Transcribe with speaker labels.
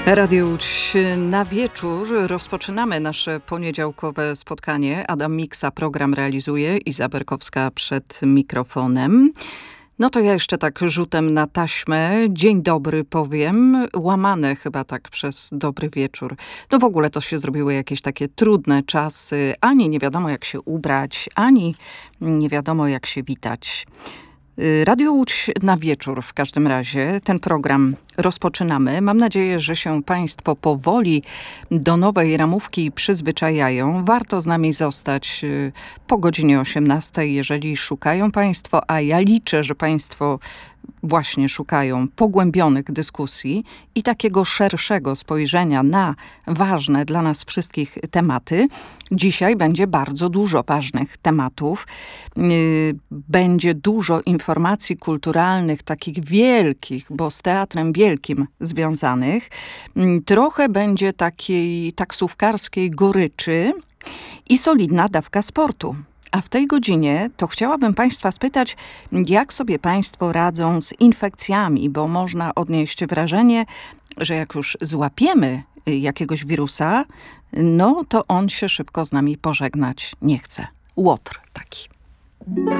Speaker 1: Radio Łódź na wieczór. Rozpoczynamy nasze poniedziałkowe spotkanie. Adam Miksa program realizuje, Iza Berkowska przed mikrofonem. No to ja jeszcze tak rzutem na taśmę. Dzień dobry powiem. Łamane chyba tak przez dobry wieczór. No w ogóle to się zrobiły jakieś takie trudne czasy. Ani nie wiadomo jak się ubrać, ani nie wiadomo jak się witać. Radio Łódź na wieczór w każdym razie. Ten program rozpoczynamy. Mam nadzieję, że się Państwo powoli do nowej ramówki przyzwyczajają. Warto z nami zostać po godzinie 18, jeżeli szukają Państwo, a ja liczę, że Państwo właśnie szukają pogłębionych dyskusji i takiego szerszego spojrzenia na ważne dla nas wszystkich tematy. Dzisiaj będzie bardzo dużo ważnych tematów. Będzie dużo informacji kulturalnych, takich wielkich, bo z Teatrem Wielkim związanych. Trochę będzie takiej taksówkarskiej goryczy i solidna dawka sportu. A w tej godzinie to chciałabym Państwa spytać, jak sobie Państwo radzą z infekcjami, bo można odnieść wrażenie, że jak już złapiemy jakiegoś wirusa, no to on się szybko z nami pożegnać nie chce. Łotr taki.